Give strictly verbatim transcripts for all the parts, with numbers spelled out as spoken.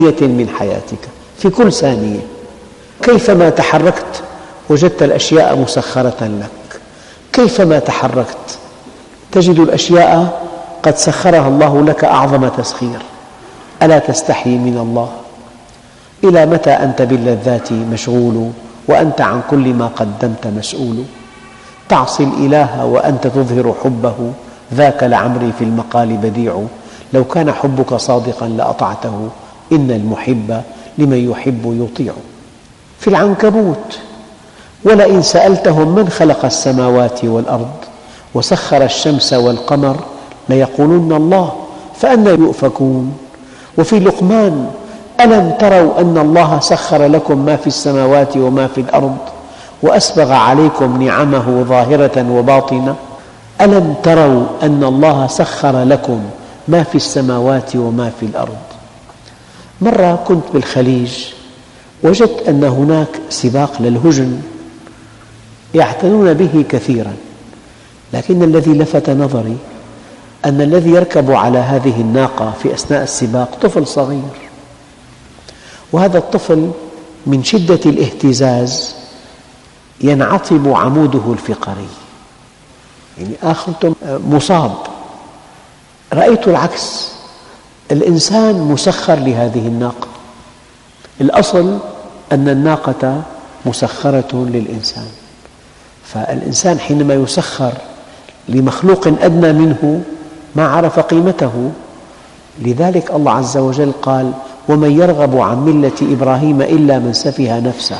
من حياتك في كل ثانية. كيفما تحركت وجدت الأشياء مسخرة لك، كيفما تحركت تجد الأشياء قد سخرها الله لك أعظم تسخير. ألا تستحي من الله؟ إلى متى أنت باللذات مشغول وأنت عن كل ما قدمت مسؤول؟ تعصي الإله وأنت تظهر حبه، ذاك لعمري في المقال بديع. لو كان حبك صادقا لأطعته، إن المحب لمن يحب يطيع. في العنكبوت: ولئن سألتهم من خلق السماوات والأرض وسخر الشمس والقمر ليقولن الله فأنى يؤفكون. وفي لقمان: ألم تروا أن الله سخر لكم ما في السماوات وما في الأرض وأسبغ عليكم نعمه ظاهرة وباطنة. ألم تروا أن الله سخر لكم ما في السماوات وما في الأرض. مرة كنت بالخليج، وجدت أن هناك سباق للهجن يعتنون به كثيرا، لكن الذي لفت نظري أن الذي يركب على هذه الناقة في أثناء السباق طفل صغير، وهذا الطفل من شدة الاهتزاز ينعطب عموده الفقري، يعني آخرته مصاب. رأيت العكس، الإنسان مسخر لهذه الناقة. الأصل أن الناقة مسخرة للإنسان، فالإنسان حينما يسخر لمخلوق أدنى منه ما عرف قيمته. لذلك الله عز وجل قال: ومن يرغب عن ملة إبراهيم إلا من سفه نفسه.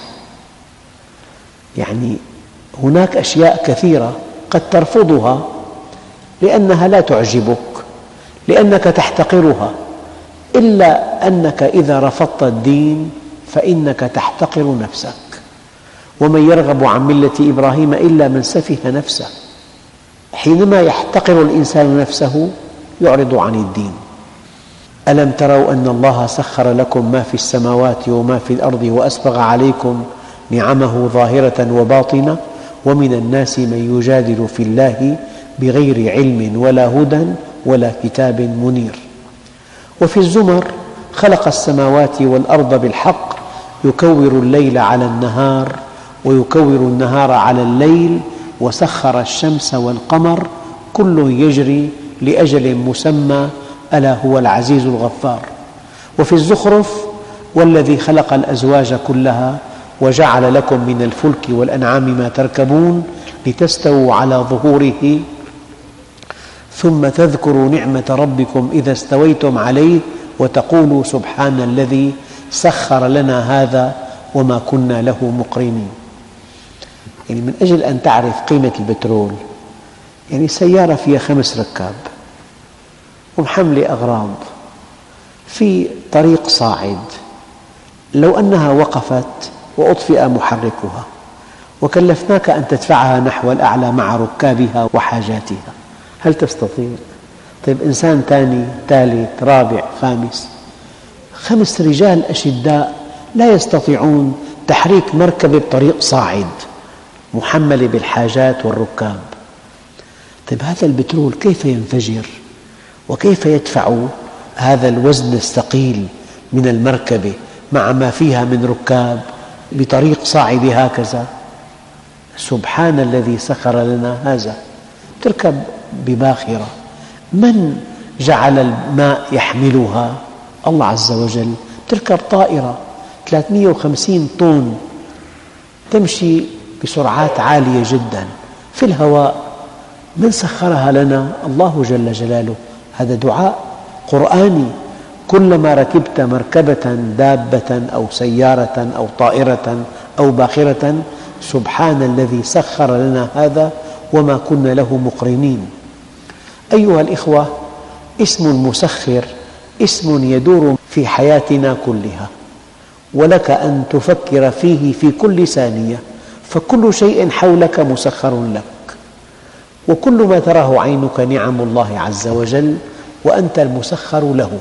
يعني هناك أشياء كثيرة قد ترفضها لأنها لا تعجبك، لأنك تحتقرها، إلا أنك إذا رفضت الدين فإنك تحتقر نفسك. ومن يرغب عن ملة إبراهيم إلا من سفه نفسه. حينما يحتقر الإنسان نفسه يعرض عن الدين. ألم تروا أن الله سخر لكم ما في السماوات وما في الأرض وأسبغ عليكم نعمه ظاهرة وباطنة ومن الناس من يجادل في الله بغير علم ولا هدى ولا كتاب منير. وفي الزمر: خلق السماوات والأرض بالحق يكور الليل على النهار ويكور النهار على الليل وسخر الشمس والقمر كل يجري لأجل مسمى ألا هو العزيز الغفار. وفي الزخرف: والذي خلق الأزواج كلها وجعل لكم من الفلك والأنعام ما تركبون لتستووا على ظهوره ثم تذكروا نعمة ربكم إذا استويتم عليه وتقولوا سبحان الذي سخر لنا هذا وما كنا له مقرنين. يعني من أجل أن تعرف قيمة البترول، يعني سيارة فيها خمس ركاب ومحملة أغراض في طريق صاعد، لو أنها وقفت وأطفئ محركها وكلفناك أن تدفعها نحو الأعلى مع ركابها وحاجاتها، هل تستطيع؟ طيب إنسان ثاني ثالث رابع خامس، خمس رجال أشداء لا يستطيعون تحريك مركبة بطريق صاعد محملة بالحاجات والركاب. طيب هذا البترول كيف ينفجر وكيف يدفع هذا الوزن الثقيل من المركبة مع ما فيها من ركاب بطريق صاعد هكذا؟ سبحان الذي سخر لنا هذا. تركب بباخرة، من جعل الماء يحملها؟ الله عز وجل. تركب طائرة ثلاثمئة وخمسين طن تمشي بسرعات عالية جدا في الهواء. من سخرها لنا؟ الله جل جلاله. هذا دعاء قرآني. كلما ركبت مركبة دابة أو سيارة أو طائرة أو باخرة سبحان الذي سخر لنا هذا وما كنا له مقرنين. أيها الإخوة، اسم المسخر اسم يدور في حياتنا كلها، ولك أن تفكر فيه في كل ثانية، فكل شيء حولك مسخر لك، وكل ما تراه عينك نعم الله عز وجل وأنت المسخر له.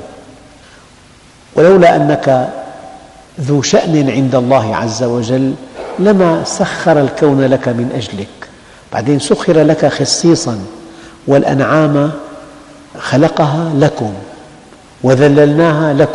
ولولا أنك ذو شأن عند الله عز وجل لما سخر الكون لك من أجلك. بعدين سخر لك خصيصا، والأنعام خلقها لكم وذللناها لكم.